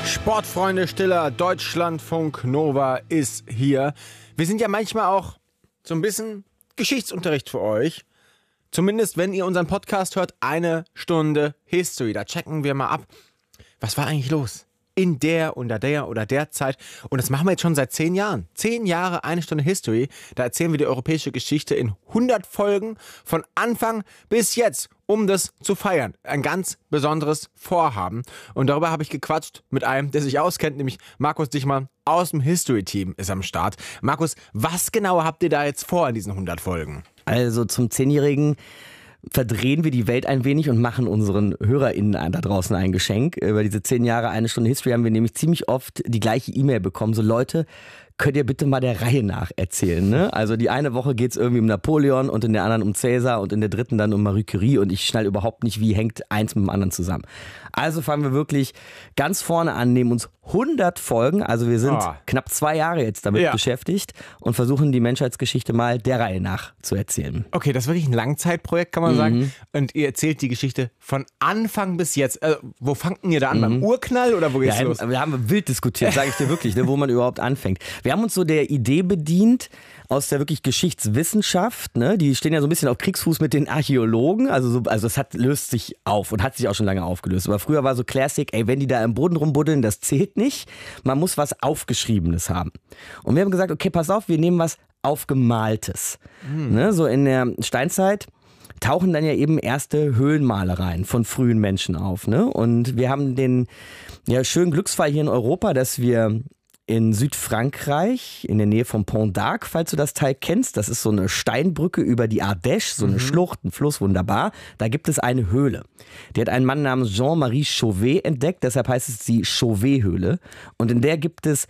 Sportfreunde Stiller, Deutschlandfunk Nova ist hier. Wir sind ja manchmal auch so ein bisschen Geschichtsunterricht für euch. Zumindest, wenn ihr unseren Podcast hört, 1 Stunde History. Da checken wir mal ab, was war eigentlich los in der oder der Zeit. Und das machen wir jetzt schon seit 10 Jahren. 10 Jahre, 1 Stunde History. Da erzählen wir die europäische Geschichte in 100 Folgen von Anfang bis jetzt, um das zu feiern. Ein ganz besonderes Vorhaben. Und darüber habe ich gequatscht mit einem, der sich auskennt, nämlich Markus Dichmann aus dem History-Team ist am Start. Markus, was genau habt ihr da jetzt vor in diesen 100 Folgen? Also zum 10-Jährigen verdrehen wir die Welt ein wenig und machen unseren HörerInnen da draußen ein Geschenk. Über diese 10 Jahre 1 Stunde History haben wir nämlich ziemlich oft die gleiche E-Mail bekommen. So Leute, könnt ihr bitte mal der Reihe nach erzählen, ne? Also die eine Woche geht es irgendwie um Napoleon und in der anderen um Cäsar und in der dritten dann um Marie Curie und ich schnall überhaupt nicht, wie hängt eins mit dem anderen zusammen. Also fangen wir wirklich ganz vorne an, nehmen uns 100 Folgen, also wir sind knapp 2 Jahre jetzt damit beschäftigt und versuchen die Menschheitsgeschichte mal der Reihe nach zu erzählen. Okay, das ist wirklich ein Langzeitprojekt, kann man sagen. Und ihr erzählt die Geschichte von Anfang bis jetzt. Wo fangt ihr da an? Beim Urknall oder wo geht's los? Wir haben wild diskutiert, sage ich dir wirklich, ne, wo man überhaupt anfängt. Wir haben uns so der Idee bedient aus der wirklich Geschichtswissenschaft, ne? Die stehen ja so ein bisschen auf Kriegsfuß mit den Archäologen, also das löst sich auf und hat sich auch schon lange aufgelöst. Aber früher war so Classic, wenn die da im Boden rumbuddeln, das zählt nicht. Man muss was Aufgeschriebenes haben. Und wir haben gesagt, okay, pass auf, wir nehmen was Aufgemaltes. Ne? So in der Steinzeit tauchen dann ja eben erste Höhlenmalereien von frühen Menschen auf. Ne? Und wir haben den schönen Glücksfall hier in Europa, dass wir in Südfrankreich, in der Nähe vom Pont d'Arc, falls du das Teil kennst, das ist so eine Steinbrücke über die Ardèche, so eine Schlucht, ein Fluss, wunderbar. Da gibt es eine Höhle. Die hat ein Mann namens Jean-Marie Chauvet entdeckt, deshalb heißt es die Chauvet-Höhle. Und in der gibt es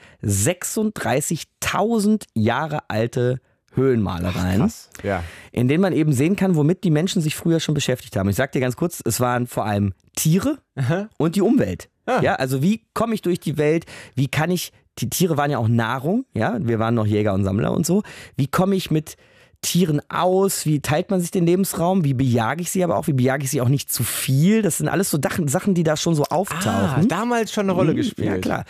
36.000 Jahre alte Höhlenmalereien, krass. Ja. In denen man eben sehen kann, womit die Menschen sich früher schon beschäftigt haben. Ich sag dir ganz kurz, es waren vor allem Tiere und die Umwelt. Ja, also wie komme ich durch die Welt? Wie kann ich, die Tiere waren ja auch Nahrung, ja, wir waren noch Jäger und Sammler und so. Wie komme ich mit Tieren aus? Wie teilt man sich den Lebensraum? Wie bejage ich sie aber auch? Wie bejage ich sie auch nicht zu viel? Das sind alles so Sachen, die da schon so auftauchen. Damals schon eine Rolle gespielt. Ja, klar.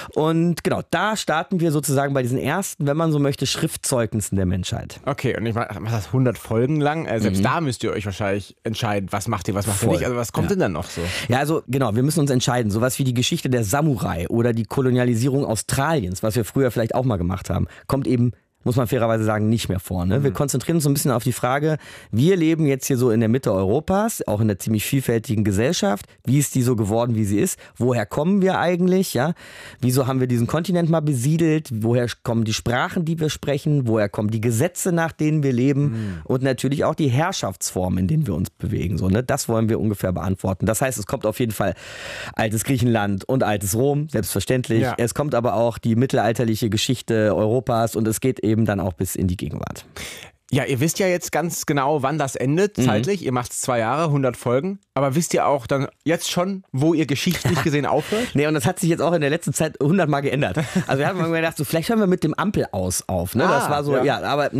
Und genau, da starten wir sozusagen bei diesen ersten, wenn man so möchte, Schriftzeugnissen der Menschheit. Okay, und ich mache das 100 Folgen lang. Selbst da müsst ihr euch wahrscheinlich entscheiden, was macht ihr nicht. Also was kommt denn dann noch so? Ja, also genau, wir müssen uns entscheiden. Sowas wie die Geschichte der Samurai oder die Kolonialisierung Australiens, was wir früher vielleicht auch mal gemacht haben, kommt eben, muss man fairerweise sagen, nicht mehr vor. Ne? Wir konzentrieren uns so ein bisschen auf die Frage, wir leben jetzt hier so in der Mitte Europas, auch in einer ziemlich vielfältigen Gesellschaft. Wie ist die so geworden, wie sie ist? Woher kommen wir eigentlich? Ja? Wieso haben wir diesen Kontinent mal besiedelt? Woher kommen die Sprachen, die wir sprechen? Woher kommen die Gesetze, nach denen wir leben? Und natürlich auch die Herrschaftsformen, in denen wir uns bewegen. So, ne? Das wollen wir ungefähr beantworten. Das heißt, es kommt auf jeden Fall altes Griechenland und altes Rom, selbstverständlich. Ja. Es kommt aber auch die mittelalterliche Geschichte Europas und es geht eben dann auch bis in die Gegenwart. Ja, ihr wisst ja jetzt ganz genau, wann das endet, zeitlich. Ihr macht es 2 Jahre, 100 Folgen. Aber wisst ihr auch dann jetzt schon, wo ihr geschichtlich gesehen aufhört? Nee, und das hat sich jetzt auch in der letzten Zeit 100 Mal geändert. Also wir haben mal gedacht, so, vielleicht hören wir mit dem Ampel aus auf. Ne? Das war so, aber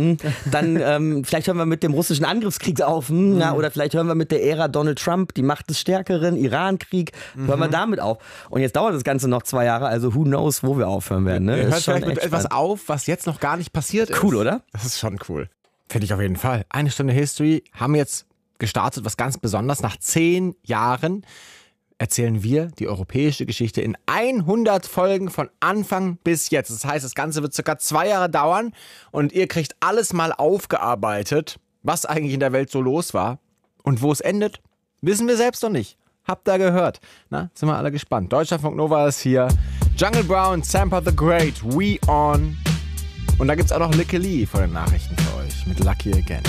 dann vielleicht hören wir mit dem russischen Angriffskrieg auf. Oder vielleicht hören wir mit der Ära Donald Trump, die Macht des Stärkeren, Irankrieg, hören wir damit auf. Und jetzt dauert das Ganze noch 2 Jahre, also who knows, wo wir aufhören werden. Ne? Ihr hört vielleicht mit etwas auf, was jetzt noch gar nicht passiert ist. Cool, oder? Das ist schon cool. Finde ich auf jeden Fall. 1 Stunde History haben jetzt gestartet, was ganz Besonderes. Nach 10 Jahren erzählen wir die europäische Geschichte in 100 Folgen von Anfang bis jetzt. Das heißt, das Ganze wird circa 2 Jahre dauern und ihr kriegt alles mal aufgearbeitet, was eigentlich in der Welt so los war. Und wo es endet, wissen wir selbst noch nicht. Habt ihr gehört? Na, sind wir alle gespannt. Deutschlandfunk Nova ist hier. Jungle Brown, Sampa the Great, We On. Und da gibt's auch noch Licky Lee von den Nachrichten für euch mit Lucky Again.